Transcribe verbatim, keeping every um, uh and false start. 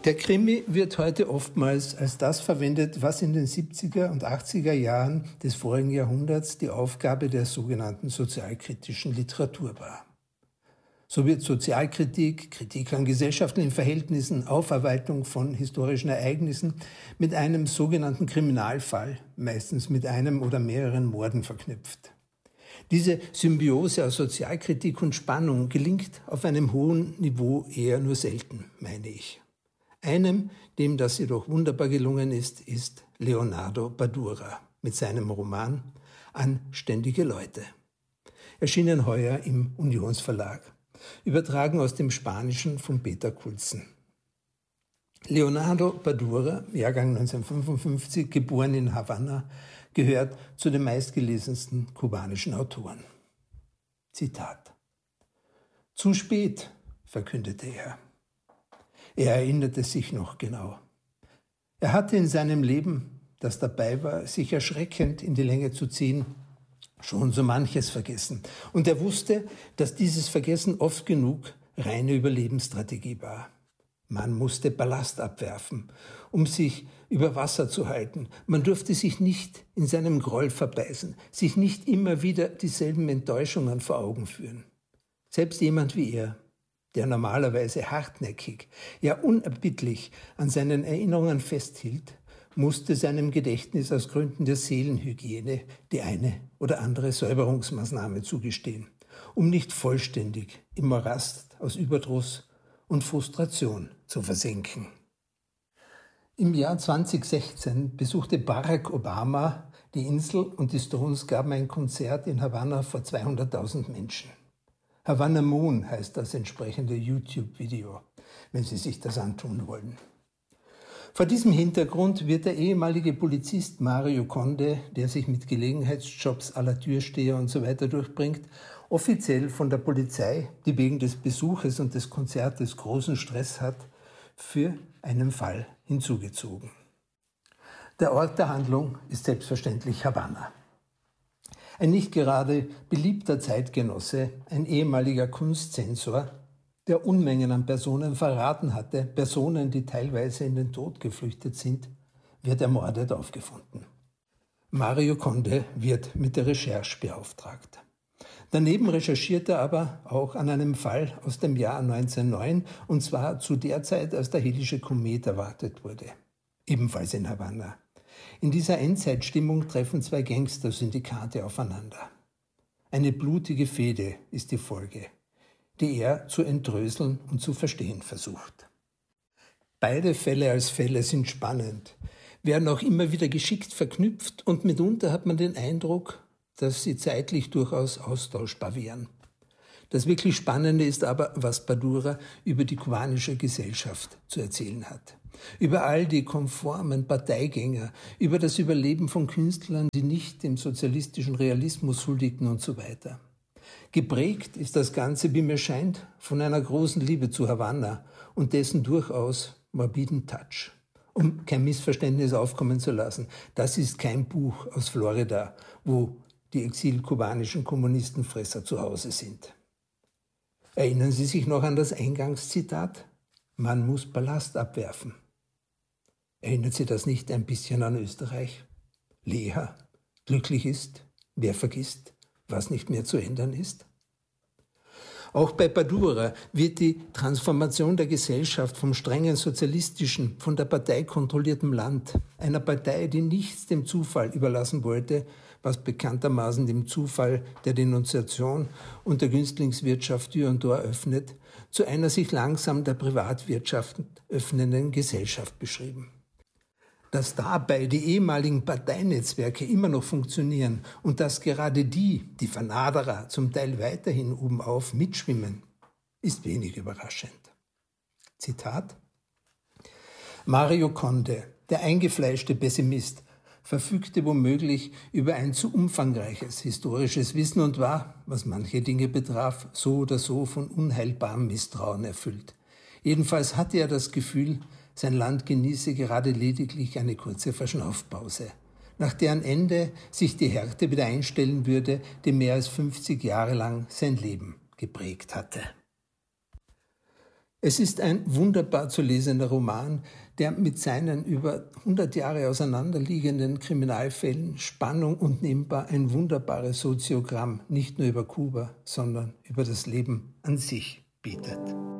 Der Krimi wird heute oftmals als das verwendet, was in den siebziger und achtziger Jahren des vorigen Jahrhunderts die Aufgabe der sogenannten sozialkritischen Literatur war. So wird Sozialkritik, Kritik an gesellschaftlichen Verhältnissen, Aufarbeitung von historischen Ereignissen mit einem sogenannten Kriminalfall, meistens mit einem oder mehreren Morden verknüpft. Diese Symbiose aus Sozialkritik und Spannung gelingt auf einem hohen Niveau eher nur selten, meine ich. Einem, dem das jedoch wunderbar gelungen ist, ist Leonardo Badura mit seinem Roman Anständige Leute. Erschienen heuer im Unionsverlag, übertragen aus dem Spanischen von Peter Kulzen. Leonardo Badura, Jahrgang neunzehnhundertfünfundfünfzig, geboren in Havanna, gehört zu den meistgelesensten kubanischen Autoren. Zitat: Zu spät, verkündete er. Er erinnerte sich noch genau. Er hatte in seinem Leben, das dabei war, sich erschreckend in die Länge zu ziehen, schon so manches vergessen. Und er wusste, dass dieses Vergessen oft genug reine Überlebensstrategie war. Man musste Ballast abwerfen, um sich über Wasser zu halten. Man durfte sich nicht in seinem Groll verbeißen, sich nicht immer wieder dieselben Enttäuschungen vor Augen führen. Selbst jemand wie er, der normalerweise hartnäckig, ja unerbittlich an seinen Erinnerungen festhielt, musste seinem Gedächtnis aus Gründen der Seelenhygiene die eine oder andere Säuberungsmaßnahme zugestehen, um nicht vollständig im Morast aus Überdruss und Frustration zu versenken. Im Jahr zweitausendsechzehn besuchte Barack Obama die Insel und die Stones gaben ein Konzert in Havanna vor zweihunderttausend Menschen. Havana Moon heißt das entsprechende YouTube-Video, wenn Sie sich das antun wollen. Vor diesem Hintergrund wird der ehemalige Polizist Mario Conde, der sich mit Gelegenheitsjobs à la Türsteher und so weiter durchbringt, offiziell von der Polizei, die wegen des Besuches und des Konzertes großen Stress hat, für einen Fall hinzugezogen. Der Ort der Handlung ist selbstverständlich Havanna. Ein nicht gerade beliebter Zeitgenosse, ein ehemaliger Kunstzensor, der Unmengen an Personen verraten hatte, Personen, die teilweise in den Tod geflüchtet sind, wird ermordet aufgefunden. Mario Conde wird mit der Recherche beauftragt. Daneben recherchiert er aber auch an einem Fall aus dem Jahr neunzehnhundertneun, und zwar zu der Zeit, als der Hellische Komet erwartet wurde, ebenfalls in Havanna. In dieser Endzeitstimmung treffen zwei Gangster-Syndikate aufeinander. Eine blutige Fehde ist die Folge, die er zu entdröseln und zu verstehen versucht. Beide Fälle als Fälle sind spannend, werden auch immer wieder geschickt verknüpft und mitunter hat man den Eindruck, dass sie zeitlich durchaus austauschbar wären. Das wirklich Spannende ist aber, was Badura über die kubanische Gesellschaft zu erzählen hat. Über all die konformen Parteigänger, über das Überleben von Künstlern, die nicht dem sozialistischen Realismus huldigten und so weiter. Geprägt ist das Ganze, wie mir scheint, von einer großen Liebe zu Havanna und dessen durchaus morbiden Touch. Um kein Missverständnis aufkommen zu lassen, das ist kein Buch aus Florida, wo die exilkubanischen Kommunistenfresser zu Hause sind. Erinnern Sie sich noch an das Eingangszitat? Man muss Ballast abwerfen. Erinnert Sie das nicht ein bisschen an Österreich? Leer, glücklich ist, wer vergisst, was nicht mehr zu ändern ist? Auch bei Badura wird die Transformation der Gesellschaft vom strengen sozialistischen, von der Partei kontrollierten Land, einer Partei, die nichts dem Zufall überlassen wollte, was bekanntermaßen dem Zufall der Denunziation und der Günstlingswirtschaft Tür und Tor öffnet, zu einer sich langsam der Privatwirtschaft öffnenden Gesellschaft beschrieben. Dass dabei die ehemaligen Parteinetzwerke immer noch funktionieren und dass gerade die, die Vernaderer, zum Teil weiterhin obenauf mitschwimmen, ist wenig überraschend. Zitat: Mario Conde, der eingefleischte Pessimist, verfügte womöglich über ein zu umfangreiches historisches Wissen und war, was manche Dinge betraf, so oder so von unheilbarem Misstrauen erfüllt. Jedenfalls hatte er das Gefühl, sein Land genieße gerade lediglich eine kurze Verschnaufpause, nach deren Ende sich die Härte wieder einstellen würde, die mehr als fünfzig Jahre lang sein Leben geprägt hatte. Es ist ein wunderbar zu lesender Roman, der mit seinen über hundert Jahre auseinanderliegenden Kriminalfällen Spannung und nebenbei ein wunderbares Soziogramm nicht nur über Kuba, sondern über das Leben an sich bietet.